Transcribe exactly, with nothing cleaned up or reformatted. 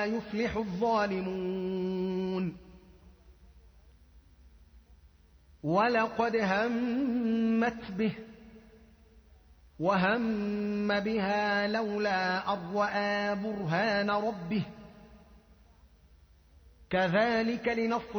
لا يفلح الظالمون ولقد همت به وهم بها لولا أن رأى برهان ربه كذلك لنصرف